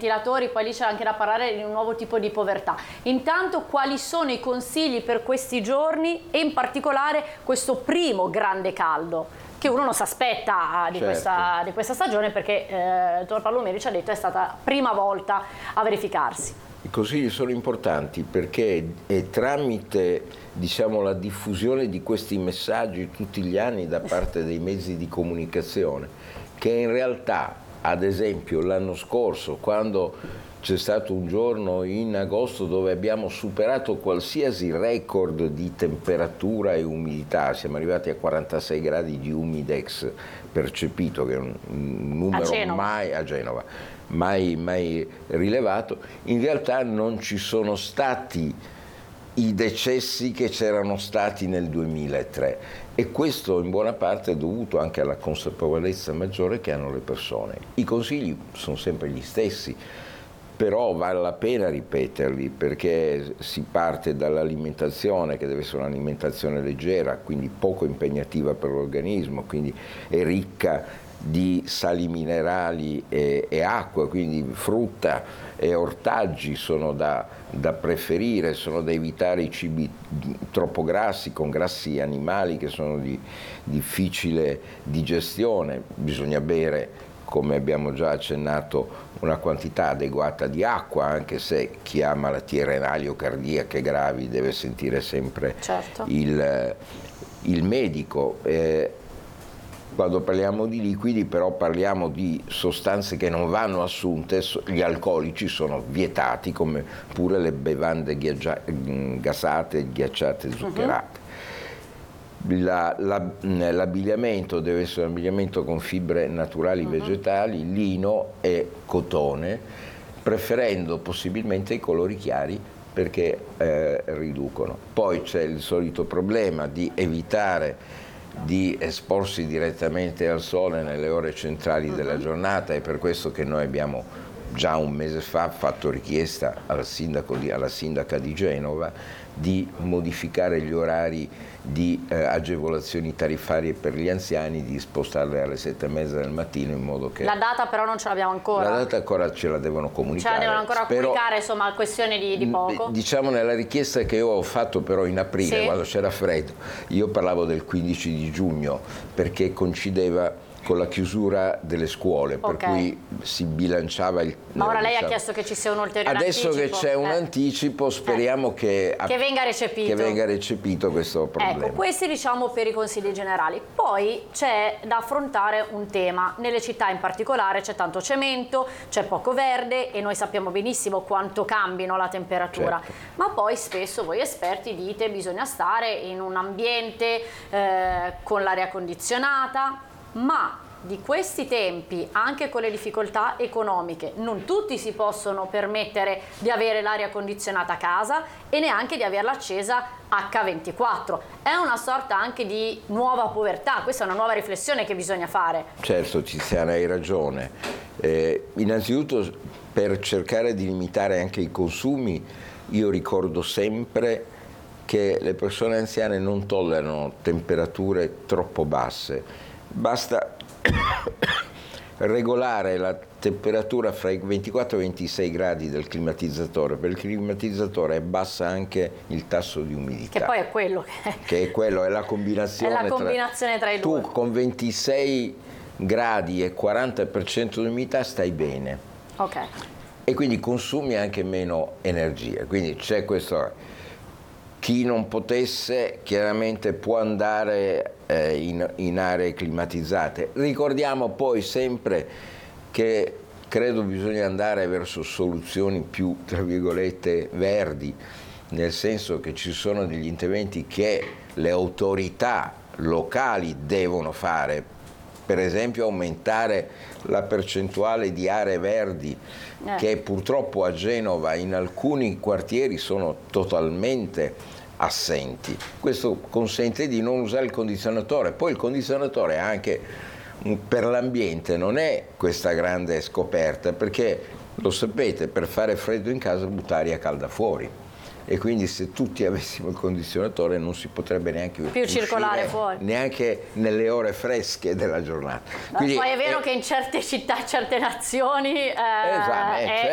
ventilatori, poi lì c'è anche da parlare di un nuovo tipo di povertà. Intanto quali sono i consigli per questi giorni e in particolare questo primo grande caldo che uno non si aspetta di questa stagione, perché il dottor Palomeri ci ha detto è stata la prima volta a verificarsi. I consigli sono importanti perché è tramite, diciamo, la diffusione di questi messaggi tutti gli anni da parte dei mezzi di comunicazione che in realtà, ad esempio l'anno scorso, quando c'è stato un giorno in agosto dove abbiamo superato qualsiasi record di temperatura e umidità, siamo arrivati a 46 gradi di humidex percepito, che è un numero mai a Genova, mai rilevato. In realtà non ci sono stati i decessi che c'erano stati nel 2003 e questo in buona parte è dovuto anche alla consapevolezza maggiore che hanno le persone. I consigli sono sempre gli stessi, però vale la pena ripeterli perché si parte dall'alimentazione, che deve essere un'alimentazione leggera, quindi poco impegnativa per l'organismo, quindi è ricca di sali minerali e acqua, quindi frutta e ortaggi sono da preferire, sono da evitare i cibi troppo grassi, con grassi animali che sono di difficile digestione. Bisogna bere, come abbiamo già accennato, una quantità adeguata di acqua, anche se chi ha malattie renali o cardiache gravi deve sentire sempre il medico. Quando parliamo di liquidi però parliamo di sostanze che non vanno assunte, gli alcolici sono vietati, come pure le bevande gasate, ghiacciate, zuccherate. L'abbigliamento deve essere un abbigliamento con fibre naturali vegetali, lino e cotone, preferendo possibilmente i colori chiari perché riducono. Poi c'è il solito problema di evitare di esporsi direttamente al sole nelle ore centrali della giornata, è per questo che noi abbiamo già un mese fa fatto richiesta alla sindaca di Genova di modificare gli orari di agevolazioni tariffarie per gli anziani, di spostarle alle 7:30 del mattino, in modo che... La data però non ce l'abbiamo ancora. La data ancora ce la devono comunicare. Ce la devono ancora comunicare, insomma, questione di poco. Diciamo nella richiesta che io ho fatto però in aprile, quando c'era freddo, io parlavo del 15 di giugno perché coincideva con la chiusura delle scuole, per cui si bilanciava il... Ma ora lei ha chiesto che ci sia un ulteriore anticipo. Adesso che c'è un anticipo, speriamo che venga recepito questo problema. Ecco, questi diciamo per i consigli generali. Poi c'è da affrontare un tema. Nelle città in particolare c'è tanto cemento, c'è poco verde e noi sappiamo benissimo quanto cambino la temperatura. Certo. Ma poi spesso voi esperti dite bisogna stare in un ambiente con l'aria condizionata. Ma di questi tempi, anche con le difficoltà economiche, non tutti si possono permettere di avere l'aria condizionata a casa e neanche di averla accesa H24. È una sorta anche di nuova povertà, questa è una nuova riflessione che bisogna fare. Certo, Tiziana, hai ragione. Innanzitutto, per cercare di limitare anche i consumi, io ricordo sempre che le persone anziane non tollerano temperature troppo basse. Basta regolare la temperatura fra i 24 e i 26 gradi del climatizzatore. Per il climatizzatore abbassa anche il tasso di umidità. Che poi è quello è la combinazione, tra i due. Tu con 26 gradi e 40% di umidità stai bene. Ok. E quindi consumi anche meno energia. Quindi c'è questo... Chi non potesse chiaramente può andare in aree climatizzate. Ricordiamo poi sempre che credo bisogna andare verso soluzioni più, tra virgolette, verdi, nel senso che ci sono degli interventi che le autorità locali devono fare, per esempio aumentare la percentuale di aree verdi che purtroppo a Genova in alcuni quartieri sono totalmente assenti. Questo consente di non usare il condizionatore. Poi il condizionatore anche per l'ambiente non è questa grande scoperta, perché lo sapete, per fare freddo in casa butta aria calda fuori. E quindi se tutti avessimo il condizionatore non si potrebbe neanche più circolare fuori, neanche nelle ore fresche della giornata. Quindi, poi è vero che in certe città, certe nazioni